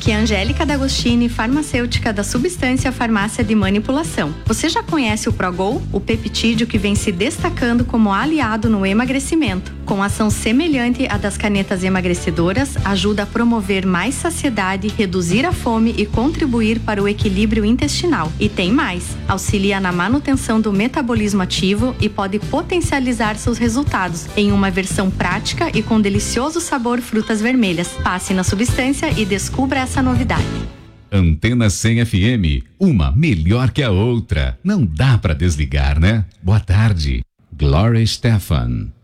Aqui é Angélica D'Agostini, farmacêutica da Substância Farmácia de Manipulação. Você já conhece o Progol, o peptídeo que vem se destacando como aliado no emagrecimento? Com ação semelhante à das canetas emagrecedoras, ajuda a promover mais saciedade, reduzir a fome e contribuir para o equilíbrio intestinal. E tem mais, auxilia na manutenção do metabolismo ativo e pode potencializar seus resultados em uma versão prática e com delicioso sabor frutas vermelhas. Passe na Substância e descubra essa novidade. Antena 100 FM, uma melhor que a outra. Não dá pra desligar, né? Boa tarde. Gloria Stefan.